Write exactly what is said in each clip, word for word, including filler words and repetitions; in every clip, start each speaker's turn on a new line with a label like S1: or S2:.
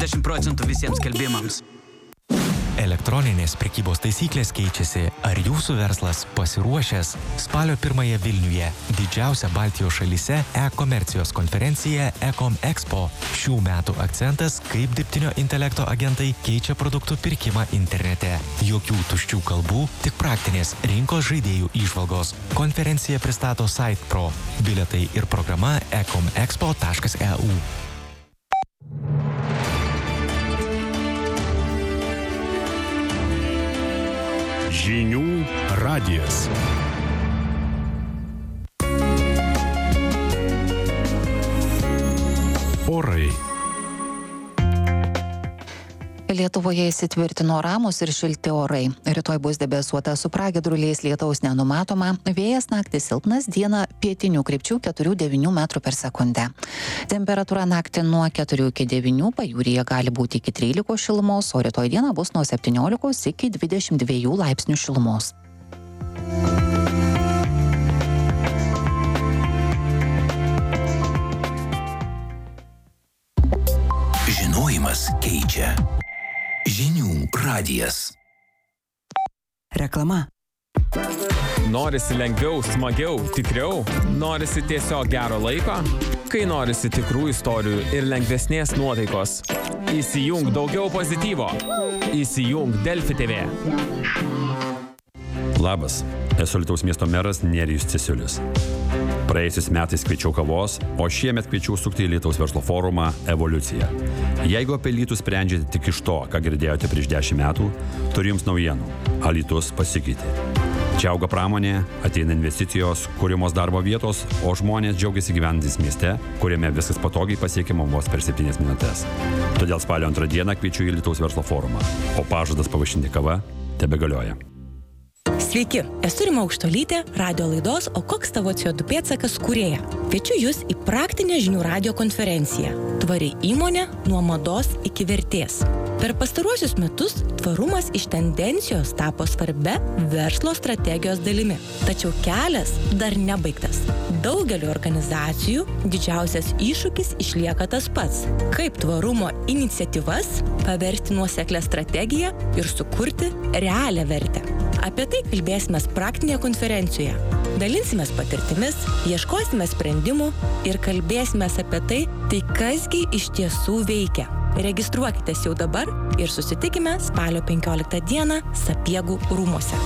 S1: penkiasdešimt procentų visiems skelbimams.
S2: Elektroninės prekybos taisyklės keičiasi. Ar jūsų verslas pasiruošęs? Spalio pirmąją Vilniuje didžiausia Baltijos šalyse e-komercijos konferencija e-com expo. Šių metų akcentas, kaip dirbtinio intelekto agentai keičia produktų pirkimą internete. Jokių tuščių kalbų, tik praktinės rinkos žaidėjų įžvalgos. Konferencija pristato SitePro. Bilietai ir programa e com expo taškas e u.
S3: Žinių radijas. Orai.
S4: Lietuvoje įsitvirtino ramūs ir šilti orai. Rytoj bus debesuota su pragiedruliais, lietaus nenumatoma, vėjas naktį silpnas, dieną pietinių krypčių keturi devyni metrų per sekundę. Temperatūra naktį nuo keturių iki devynių, pajūryje gali būti iki trylikos šilumos, o rytoj dieną bus nuo septyniolikos iki dvidešimt dviejų laipsnių šilumos.
S5: Žinojimas keičia. Žinių radijas.
S6: Reklama.
S7: Norisi lengviau, smagiau, tikriau? Norisi tiesiog gero laiko? Kai norisi tikrų istorijų ir lengvesnės nuotaikos? Įsijung daugiau pozityvo. Įsijung Delfi T V.
S8: Labas, esu Alytaus miesto meras Nerijus Cesiulis. Praėjusiais metais kviečiau kavos, o šiemet kviečiau sukti į Alytaus verslo forumą Evoliucija. Jeigu apie Alytų sprendžiate tik iš to, ką girdėjote prieš dešimt metų, turiu jums naujienų. Alytus pasikeitė. Čia auga pramonė, ateina investicijos, kūrimos darbo vietos, o žmonės džiaugiasi gyvenantys mieste, kuriame viskas patogiai pasiekiama vos per septynias minutes. Todėl spalio antrą dieną kviečiu į Alytaus verslo forumą, o pažadas pavaišinti kava tebegalioja.
S6: Sveiki, esu Rima Aukštolytė, radio laidos O koks tavo C O du pėdsakas kūrėja. Kviečiu jūs į praktinę žinių radijo konferenciją. Tvari įmonė nuo mados iki vertės. Per pastaruosius metus tvarumas iš tendencijos tapo svarbia verslo strategijos dalimi. Tačiau kelias dar nebaigtas. Daugeliu organizacijų didžiausias iššūkis išlieka tas pats. Kaip tvarumo iniciatyvas paversti nuoseklią strategiją ir sukurti realią vertę. Apie tai kalbėsime praktinėje konferencijoje. Dalinsimės patirtimis, ieškosime sprendimų ir kalbėsime apie tai, tai kasgi iš tiesų veikia. Registruokitės jau dabar ir susitikime spalio penkioliktą dieną Sapiegų rūmuose.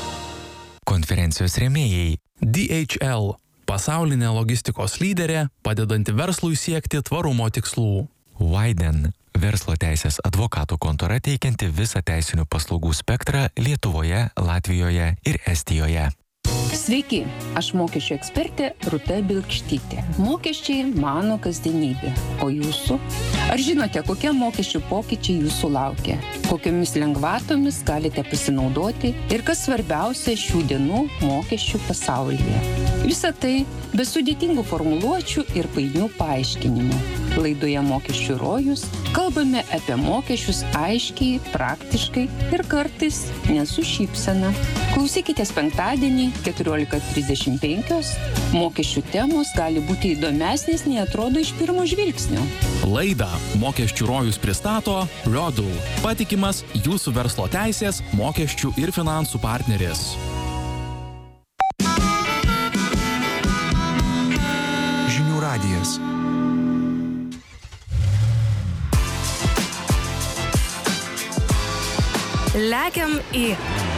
S2: Konferencijos rėmėjai.
S9: D H L – pasaulinė logistikos lyderė, padedanti verslui siekti tvarumo tikslų.
S2: Widen – verslo teisės advokatų kontora teikianti visą teisinių paslaugų spektrą Lietuvoje, Latvijoje ir Estijoje.
S10: Sveiki, aš mokesčių ekspertė Rūta Bilkštytė. Mokesčiai mano kasdienybė, o jūsų? Ar žinote, kokie mokesčių pokyčiai jūsų laukia? Kokiomis lengvatomis galite pasinaudoti ir kas svarbiausia šių dienų mokesčių pasaulyje? Visa tai be sudėtingų formuluočių ir painių paaiškinimų. Laidoje Mokesčių rojus kalbame apie mokesčius aiškiai, praktiškai ir kartais ne su šypsena. Klausykitės penktadienį keturiolika trisdešimt penkios. Mokesčių temos gali būti įdomesnės, nei atrodo iš pirmo žvilgsnio.
S9: Laidą Mokesčių rojus pristato Rodul, patikimas jūsų verslo teisės, mokesčių ir finansų partneris.
S3: Žinių radijas.
S6: Lekiam į...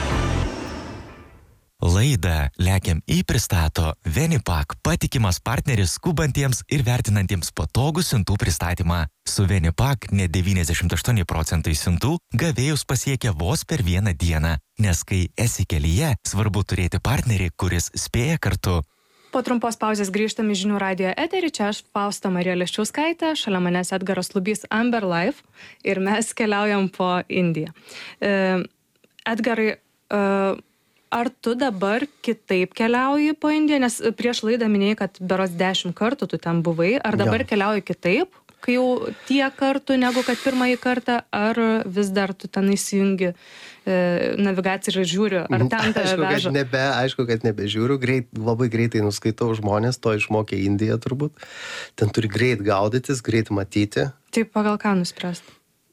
S2: Laidą Lekiam į pristato Venipak, patikimas partneris skubantiems ir vertinantiems patogų siuntų pristatymą. Su Venipak net devyniasdešimt aštuoni procentai siuntų gavėjus pasiekia vos per vieną dieną, nes kai esi kelyje, svarbu turėti partnerį, kuris spėja kartu.
S11: Po trumpos pauzės grįžtam į Žinių radijo eterį. Čia aš Fausta Marija Leščiauskaitė, šalia manęs Edgaras Lubys Amber Life ir mes keliaujam po Indiją. E, Edgarai, e, ar tu dabar kitaip keliauji po Indiją? Nes prieš laidą minėjai, kad berods dešimt kartų tu ten buvai. Ar dabar ja. keliauji kitaip, kai jau tiek kartų negu kad pirmąjį kartą, ar vis dar tu ten įsijungi e, navigaciją ir žiūri, ar ten tave veža?
S12: Kad nebe, aišku, kad nebežiūriu, greit, labai greitai nuskaitau žmonės, to išmokė Indija turbūt. Ten turi greit gaudytis, greit matyti.
S11: Taip, pagal ką nuspręsti?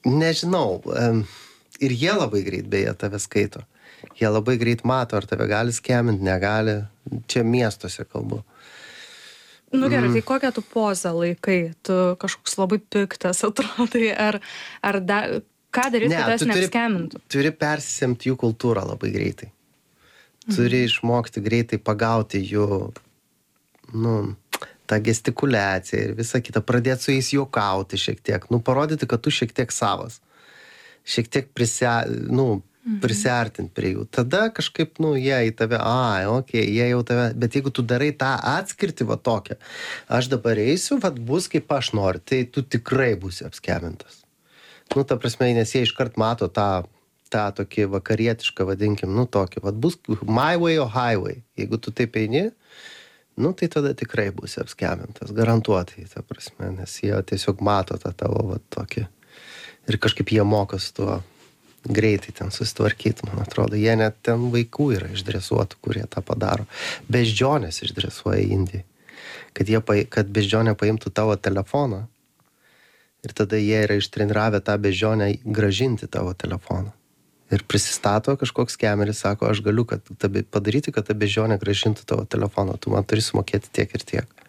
S12: Nežinau. Ir jie labai greit beje tave skaito. Jie labai greit mato, ar tave gali skeminti, negali. Čia miestuose kalbu.
S11: Nu gerai, mm. tai kokią tu pozą laikai? Tu kažkoks labai piktas atrodai, ar, ar da, ką daryti, kad tas neapskemintų?
S12: Turi persisemti jų kultūrą labai greitai. Turi mm. išmokti greitai pagauti jų, nu, tą gestikuliaciją ir visą kitą, pradėti su jais juokauti šiek tiek, nu, parodyti, kad tu šiek tiek savas. Šiek tiek prisia, nu, Mhm. prisiartinti prie jų. Tada kažkaip, nu, jie į tave, ai, okei, okay, jie jau tave, bet jeigu tu darai tą atskirtį va tokią, aš dabar eisiu, va bus kaip aš noriu, tai tu tikrai būsi apskemintas. Nu, ta prasme, nes jie iškart mato tą, tą tokį vakarietišką, vadinkim, nu, tokį, va bus my way or highway. Jeigu tu taip eini, nu, tai tada tikrai būsi apskemintas, garantuotai, ta prasme, nes jie tiesiog mato tą tavo, va, tokį. Ir kažkaip jie moka su tuo greitai ten susitvarkyti, man atrodo. Jie net ten vaikų yra išdresuotų, kurie tą padaro. Beždžionės išdresuoja Indijai. Kad, jie, kad beždžionė paimtų tavo telefoną ir tada jie yra ištreniravę tą beždžionę gražinti tavo telefoną. Ir prisistato kažkoks skemeris, sako, aš galiu kad, ta, padaryti, kad ta beždžionė gražintų tavo telefoną. Tu man turi sumokėti tiek ir tiek.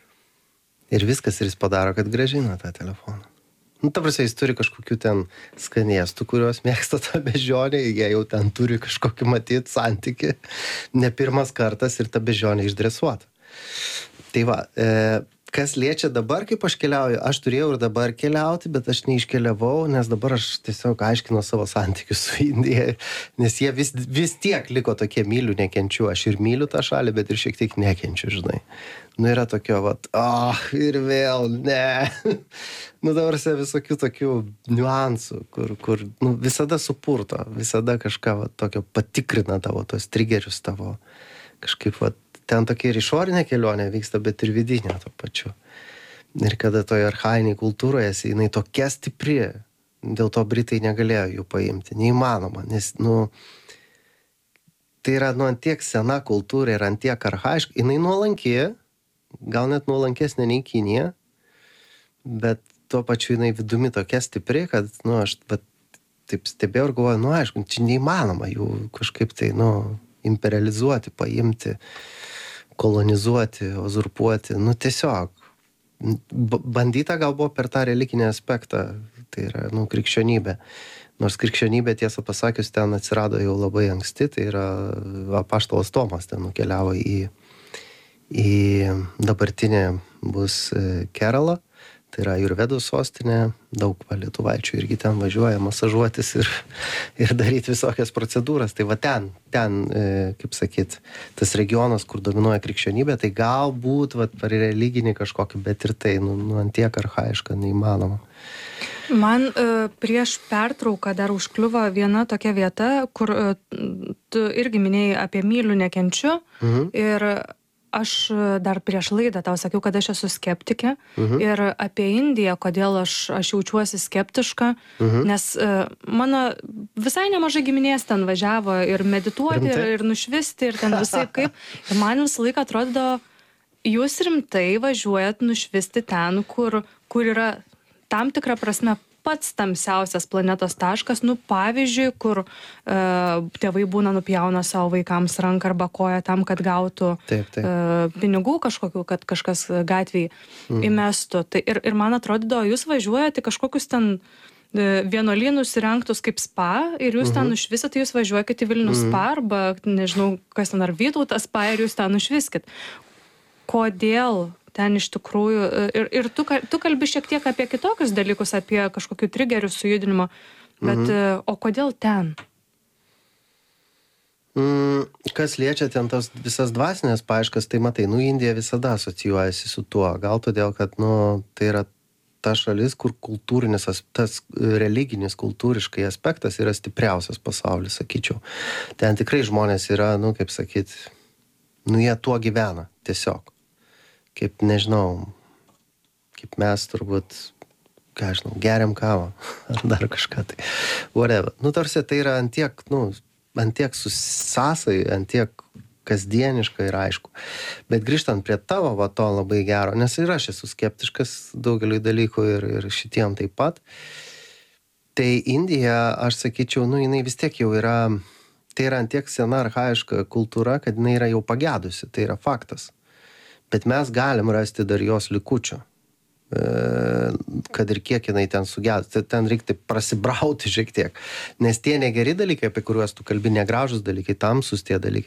S12: Ir viskas ir jis padaro, kad gražina tą telefoną. Nu, ta prasme, jis turi kažkokių ten skanėstų, kuriuos mėgsta tą beždžionę, jie jau ten turi kažkokį matyti santykį, ne pirmas kartas ir ta beždžionė išdresuota. Tai va, e, kas liečia dabar, kaip aš keliauju, aš turėjau ir dabar keliauti, bet aš neiškeliavau, nes dabar aš tiesiog aiškinu savo santykius su Indija, nes jie vis, vis tiek liko tokie myliu, nekenčiu, aš ir myliu tą šalį, bet ir šiek tiek nekenčiu, žinai. Nu, yra tokio, vat, oh, ir vėl, ne. Nu, dabar se visokių tokių niuansų, kur, kur nu, visada supurto, visada kažką, vat, tokio patikrina tavo, tos trigerius tavo. Kažkaip, vat, ten tokia ir išorinė kelionė vyksta, bet ir vidinė to pačiu. Ir kada toje archainiai kultūroje, jinai tokia stipri, dėl to Britai negalėjo jų paimti, neįmanoma, nes, nu, tai yra, nu, antiek sena kultūra ir antiek archaiška, jinai nuolanki, gal net nuolankesnė nei Kinija, bet tuo pačiu jinai vidumi tokia stipri, kad, nu, aš bet, taip stebėjau ir galvoju, nu, aišku, čia neįmanoma jų kažkaip tai, nu, imperializuoti, paimti, kolonizuoti, uzurpuoti, nu, tiesiog. Bandyta gal buvo per tą religinį aspektą, tai yra, nu, krikščionybė. Nors krikščionybė, tiesą pasakius, ten atsirado jau labai anksti, tai yra apaštalas Tomas ten nukeliavo į į dabartinę bus Kerala, tai yra Ajurvedos sostinė, daug va, lietuvaičių irgi ten važiuoja masažuotis ir, ir daryti visokias procedūras. Tai va ten, ten, kaip sakyt, tas regionas, kur dominuoja krikščionybė, tai galbūt va, per religinį kažkokį, bet ir tai, nu, nu antiek archaiška, neįmanoma.
S11: Man e, prieš pertrauką dar užkliuvo viena tokia vieta, kur e, tu irgi minėjai apie myliu nekenčiu mhm. ir aš dar prieš laidą tau sakiau, kad aš esu skeptikė uh-huh. ir apie Indiją, kodėl aš, aš jaučiuosi skeptiška, uh-huh. nes uh, mano visai nemažai giminės ten važiavo ir medituoti, ir, ir nušvisti, ir ten visai kaip. Ir man visą laiką atrodo, jūs rimtai važiuojat nušvisti ten, kur, kur yra tam tikra prasme pats tamsiausias planetos taškas, nu pavyzdžiui, kur uh, tėvai būna nupjauna savo vaikams ranką arba koją tam, kad gautų taip, taip. Uh, pinigų kažkokių, kad kažkas gatvėje mm. įmestų. Tai ir, ir man atrodo, jūs važiuojate kažkokius ten uh, vienuolynus įrengtus kaip spa ir jūs mm-hmm. ten nušvisit, tai jūs važiuokit į Vilnių mm-hmm. spa arba, nežinau, kas ten ar Vytautas spa ir jūs ten nušviskit. Kodėl ten iš tikrųjų, ir, ir tu, tu kalbi šiek tiek apie kitokius dalykus, apie kažkokių trigerių sujudinimo, bet mhm. o kodėl ten?
S12: Mm, kas liečia ten tos visas dvasinės paieškas, tai matai, nu, Indija visada asocijuojasi su tuo, gal todėl, kad, nu, tai yra ta šalis, kur kultūrinis, tas religinis, kultūriškai aspektas yra stipriausias pasaulis, sakyčiau. Ten tikrai žmonės yra, nu, kaip sakyt, nu, jie tuo gyvena, tiesiog. Kaip, nežinau, kaip mes turbūt, ką žinau, geriam kavą, ar dar kažką tai, whatever. Nu, tarsi tai yra antiek, nu, antiek susasai, antiek kasdieniška ir aišku. Bet grįžtant prie tavo, va, to labai gero, nes ir aš esu skeptiškas daugeliu dalykų ir, ir šitiem taip pat. Tai Indija, aš sakyčiau, nu, jinai vis tiek jau yra, tai yra ant tiek sena archaiška kultūra, kad jinai yra jau pagedusi, tai yra faktas. Bet mes galim rasti dar jos likučių, kad ir kiek jinai ten sugedus, tai ten reikia prasibrauti šiek tiek. Nes tie negeri dalykai, apie kuriuos tu kalbi, negražus dalykai, tamsus tie dalykai,